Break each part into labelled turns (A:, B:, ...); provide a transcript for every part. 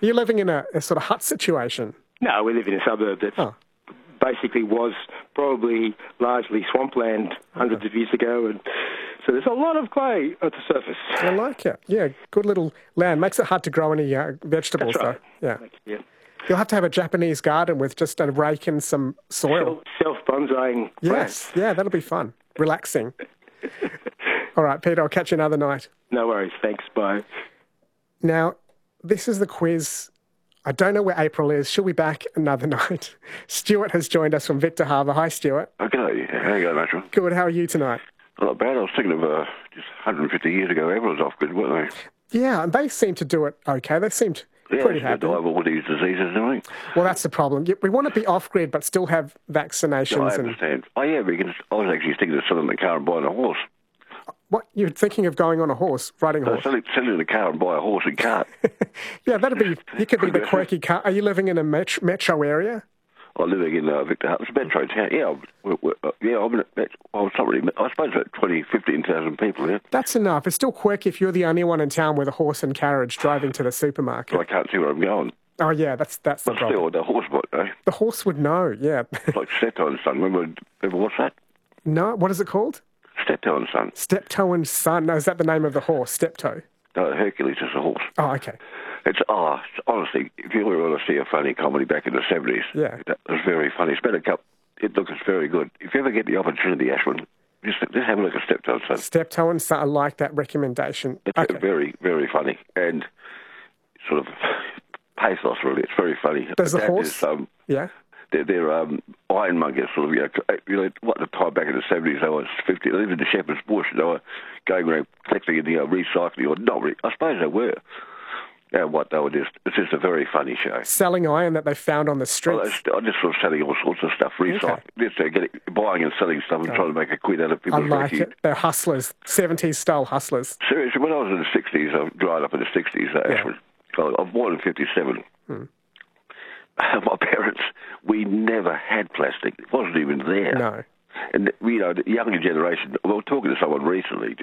A: Are you living in a sort of hut situation?
B: No, we live in a suburb that basically was probably largely swampland hundreds of years ago, and so there's a lot of clay at the surface.
A: I like it. Yeah, good little land. Makes it hard to grow any vegetables,
B: That's right.
A: though.
B: Yeah.
A: You'll have to have a Japanese garden with just a rake and some soil.
B: Self-bonsaiing plants.
A: Yeah, that'll be fun. Relaxing. All right, Peter, I'll catch you another night.
B: No worries. Thanks. Bye.
A: Now, this is the quiz. I don't know where April is. She'll be back another night. Stuart has joined us from Victor Harbour. Hi, Stuart.
C: Okay, how you going, Ashwin?
A: Good. How are you tonight?
C: Not bad. I was thinking of just 150 years ago, everyone was off grid, weren't they?
A: Yeah, and they seem to do it okay. They seemed pretty happy.
C: Die of all these diseases, don't we?
A: Well, that's the problem. We want to be off-grid but still have vaccinations.
C: No, I understand. Because I was actually thinking of selling the car and buying a horse.
A: What? You're thinking of going on a horse, riding a horse?
C: Selling the car and buy a horse and cart.
A: Yeah, you could be the quirky car. Are you living in a metro area?
C: I'm living in Victor Harbour. It's a metro town. I suppose about 15,000 people here.
A: That's enough. It's still quirky if you're the only one in town with a horse and carriage driving to the supermarket.
C: I can't see where I'm going.
A: Oh, yeah, that's the problem.
C: Still, the horse might know.
A: The horse would know, yeah.
C: Like Steptoe and Son. Remember what's that?
A: No, what is it called?
C: Steptoe and Son.
A: Steptoe and Son. No, is that the name of the horse, Steptoe?
C: No, Hercules is a horse.
A: Oh, okay.
C: It's honestly, if you ever want to see a funny comedy back in the 70s, that was very funny. It looks very good. If you ever get the opportunity, Ashwin, just have a look at Steptoe and Son.
A: Steptoe and Son, I like that recommendation.
C: It's very, very funny and sort of pathos, really. It's very funny.
A: Does the horse?
C: They're ironmongers, sort of, what the time back in the 70s, they were 50, they lived in the Shepherd's Bush, they were going around collecting and recycling, or not really, I suppose they were. And what they were it's just a very funny show.
A: Selling iron that they found on the streets?
C: Well, I just sort of selling all sorts of stuff, recycling, buying and selling stuff and trying to make a quid out of people.
A: I like it. They're hustlers, 70s style hustlers.
C: Seriously, when I was in the 60s, I growing up in the 60s, Ashwin, I was born in 57. My parents, we never had plastic. It wasn't even there.
A: No.
C: And, the younger generation, we were talking to someone recently,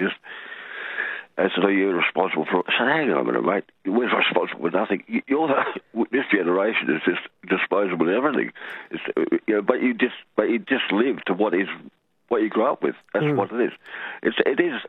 C: and said, you're responsible for... I said, hang on a minute, mate. We're responsible for nothing. This generation is just disposable in everything. But you just live to what you grow up with. That's what it is. It is,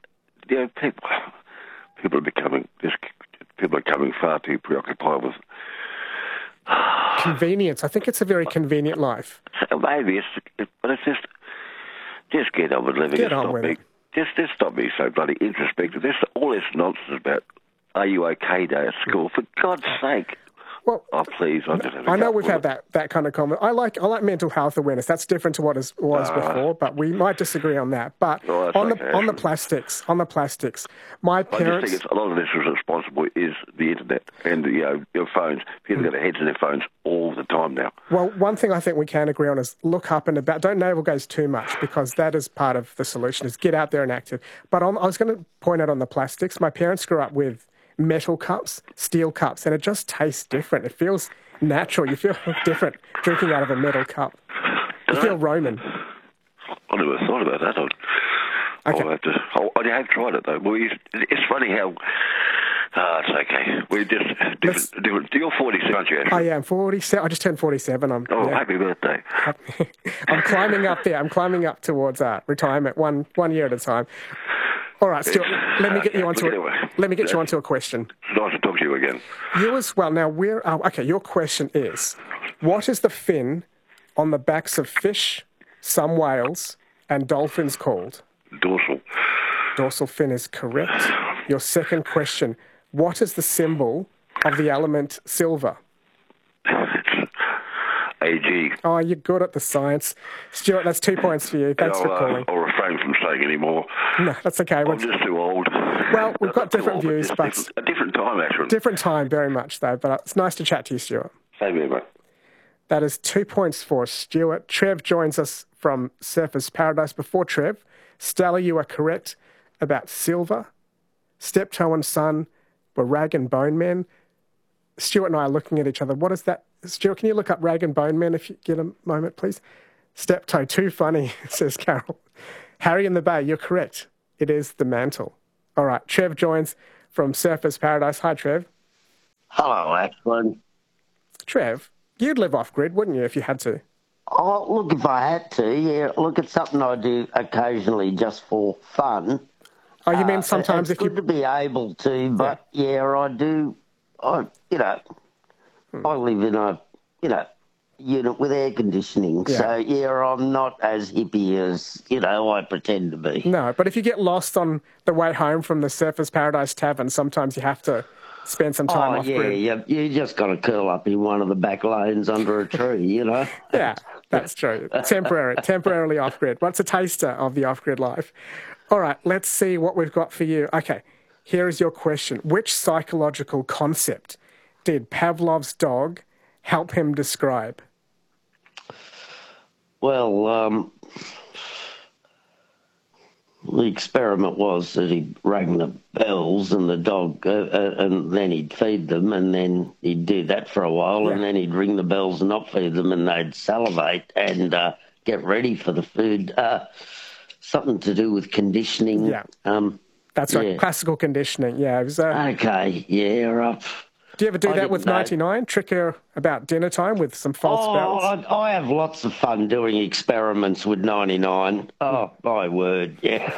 C: people are becoming far too preoccupied with...
A: Convenience. I think it's a very convenient life.
C: Maybe but it's just get on with living.
A: Get on with it.
C: Just stop being so bloody introspective. There's all this nonsense about, are you okay day at school? For God's sake.
A: Well,
C: please.
A: I know we've had that kind of comment. I like mental health awareness. That's different to what it was before, but we might disagree on that. But on the plastics, my parents...
C: I just think a lot of this is responsible is the internet and your phones. People got their heads in their phones all the time now.
A: Well, one thing I think we can agree on is look up and about. Don't navel gaze too much, because that is part of the solution. Is get out there and active. But I was going to point out on the plastics. My parents grew up with metal cups, steel cups, and it just tastes different. It feels natural. You feel different drinking out of a metal cup. You feel Roman.
C: I never thought about that. I have tried it, though. It's funny how... it's okay. We're just different. You're 47, aren't you, Ashley?
A: I am 47. I just turned 47.
C: Happy birthday.
A: I'm climbing up there. I'm climbing up towards retirement, one year at a time. All right, Stuart, let me get you onto a question.
C: It's nice to talk to you again.
A: You as well. Now, your question is, what is the fin on the backs of fish, some whales, and dolphins called?
C: Dorsal.
A: Dorsal fin is correct. Your second question, what is the symbol of the element silver?
C: It's AG.
A: Oh, you're good at the science. Stuart, that's 2 points for you. Thanks for calling.
C: I'll refrain from saying any more.
A: No, that's okay.
C: I'm just too old.
A: Well, we've got different views, but...
C: A different time, actually.
A: Different time, very much, though. But it's nice to chat to you, Stuart.
C: Same here, mate.
A: That is 2 points for Stuart. Trev joins us from Surfers Paradise. Before Trev, Stella, you are correct about silver. Steptoe and Son were rag and bone men. Stuart and I are looking at each other. What is that? Stuart, can you look up rag and bone men if you get a moment, please? Steptoe, too funny, says Carol. Harry in the Bay, you're correct. It is the mantle. All right, Trev joins from Surfers Paradise. Hi, Trev.
D: Hello, Ashwin.
A: Trev, you'd live off-grid, wouldn't you, if you had to?
D: Oh, look, if I had to, yeah. Look, it's something I do occasionally just for fun.
A: Oh, you mean sometimes
D: it's
A: if you...
D: good to be able to, but I do. I live in a unit with air conditioning, so I'm not as hippie as I pretend to be.
A: No, but if you get lost on the way home from the Surfers Paradise Tavern, sometimes you have to spend some time off-grid.
D: Yeah, you just got to curl up in one of the back lanes under a tree,
A: Yeah, that's true. Temporarily off-grid. What's a taster of the off-grid life? All right, let's see what we've got for you. Okay, here is your question. Which psychological concept did Pavlov's dog help him describe?
D: Well, the experiment was that he rang the bells and the dog, and then he'd feed them, and then he'd do that for a while, and then he'd ring the bells and not feed them, and they'd salivate and get ready for the food. Something to do with conditioning.
A: Yeah. That's right, classical conditioning. Yeah. It was,
D: okay, yeah.
A: Do you ever do that with 99? Trick her about dinner time with some false bells?
D: I have lots of fun doing experiments with 99. Oh, my word, yeah.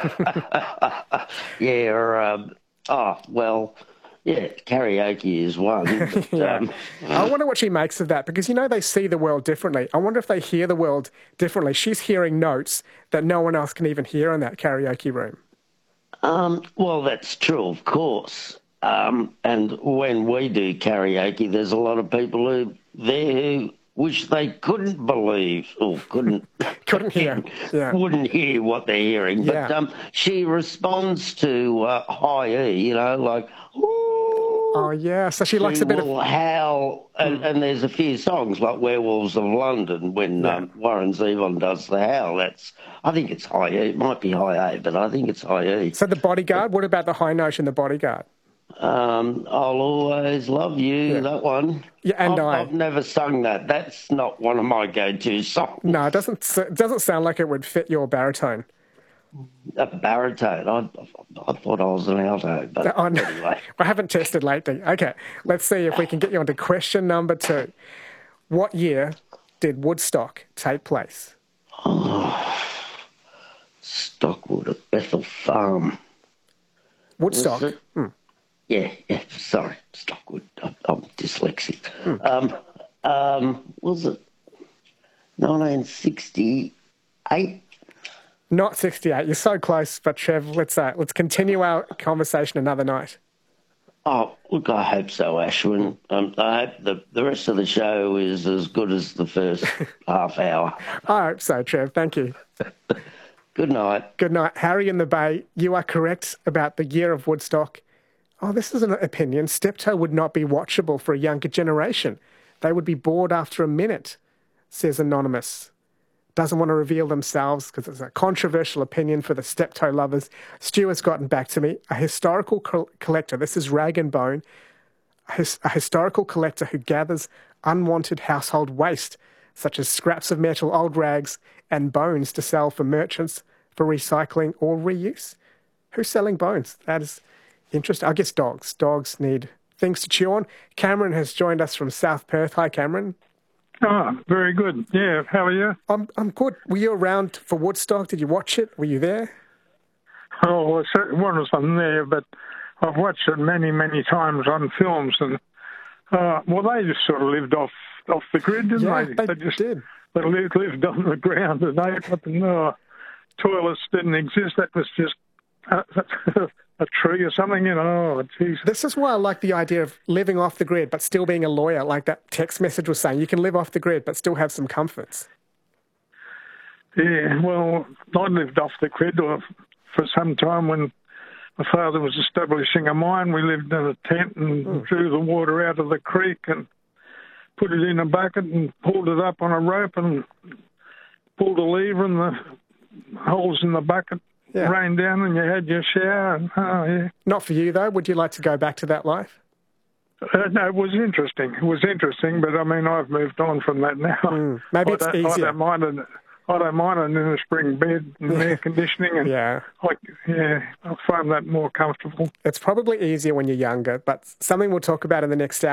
D: Karaoke is one. But,
A: I wonder what she makes of that, because, they see the world differently. I wonder if they hear the world differently. She's hearing notes that no one else can even hear in that karaoke room.
D: Well, that's true, of course. And when we do karaoke, there's a lot of people who wish they couldn't believe or couldn't
A: hear,
D: wouldn't hear what they're hearing. But she responds to high E, like, ooh.
A: Oh yeah, so she likes a bit of
D: howl, and there's a few songs like Werewolves of London when Warren Zevon does the howl. I think it's high E. It might be high A, but I think it's high E.
A: So The Bodyguard. What about the high note in The Bodyguard?
D: I'll always love you, that one.
A: Yeah, and
D: I've never sung that. That's not one of my go-to songs.
A: No, it doesn't sound like it would fit your baritone.
D: A baritone? I thought I was an alto, but anyway.
A: I haven't tested lately. Okay, let's see if we can get you onto question number 2. What year did Woodstock take place?
D: Stockwood at Bethel Farm.
A: Woodstock?
D: Yeah, sorry, Stockwood. I'm dyslexic. Was it 1968?
A: Not 68. You're so close, but Trev, let's continue our conversation another night.
D: Oh, look, I hope so, Ashwin. I hope the rest of the show is as good as the first half hour.
A: I hope so, Trev. Thank you.
D: Good night.
A: Good night. Harry in the Bay, you are correct about the year of Woodstock. Oh, this is an opinion. Steptoe would not be watchable for a younger generation. They would be bored after a minute, says Anonymous. Doesn't want to reveal themselves because it's a controversial opinion for the Steptoe lovers. Stu has gotten back to me. A historical collector, this is Rag and Bone, a historical collector who gathers unwanted household waste, such as scraps of metal, old rags, and bones to sell for merchants for recycling or reuse. Who's selling bones? That is interesting. I guess dogs. Dogs need things to chew on. Cameron has joined us from South Perth. Hi, Cameron.
E: Oh, very good. Yeah, how are you?
A: I'm good. Were you around for Woodstock? Did you watch it? Were you there?
E: Oh, I certainly wasn't there, but I've watched it many, many times on films. And they just sort of lived off the grid, didn't they?
A: They just did.
E: They lived on the ground, and toilets didn't exist. That was just a tree or something, Oh, geez.
A: This is why I like the idea of living off the grid, but still being a lawyer, like that text message was saying. You can live off the grid, but still have some comforts.
E: Yeah, well, I lived off the grid for some time when my father was establishing a mine. We lived in a tent and drew the water out of the creek and put it in a bucket and pulled it up on a rope and pulled a lever and the holes in the bucket rained down and you had your shower.
A: Not for you, though. Would you like to go back to that life?
E: No, it was interesting. But I mean, I've moved on from that now.
A: Maybe it's easier.
E: I don't mind it in a spring bed and air conditioning. And I find that more comfortable.
A: It's probably easier when you're younger, but something we'll talk about in the next hour.